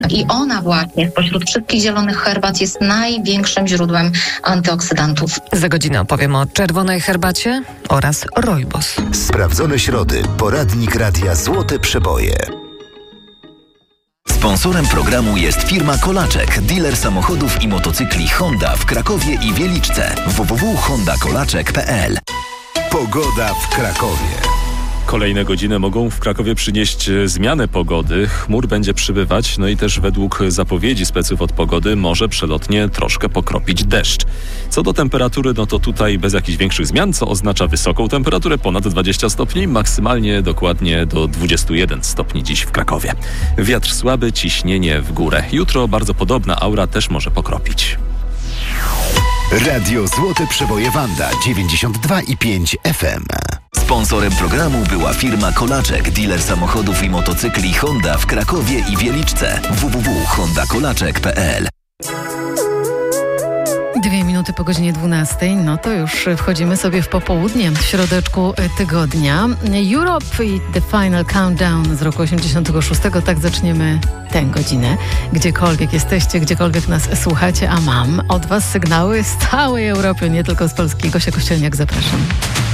I ona właśnie spośród wszystkich zielonych herbat jest największym źródłem antyoksydantów. Za godzinę opowiem o czerwonej herbacie oraz rooibos. Sprawdzone środy. Poradnik Radia Złote Przeboje. Sponsorem programu jest firma Kolaczek, dealer samochodów i motocykli Honda w Krakowie i Wieliczce. www.hondakolaczek.pl. Pogoda w Krakowie. Kolejne godziny mogą w Krakowie przynieść zmianę pogody. Chmur będzie przybywać, no i też według zapowiedzi speców od pogody może przelotnie troszkę pokropić deszcz. Co do temperatury, no to tutaj bez jakichś większych zmian, co oznacza wysoką temperaturę, ponad 20 stopni, maksymalnie dokładnie do 21 stopni dziś w Krakowie. Wiatr słaby, ciśnienie w górę. Jutro bardzo podobna aura też może pokropić. Radio Złote Przeboje Wanda 92,5 FM. Sponsorem programu była firma Kolaczek, dealer samochodów i motocykli Honda w Krakowie i Wieliczce. www.hondakolaczek.pl. 2 minuty po godzinie 12, no to już wchodzimy sobie w popołudnie, w środeczku tygodnia. Europe i The Final Countdown z roku 86, tak zaczniemy tę godzinę. Gdziekolwiek jesteście, gdziekolwiek nas słuchacie, a mam od was sygnały z całej Europy, nie tylko z Polski. Gosia Kościelniak, zapraszam.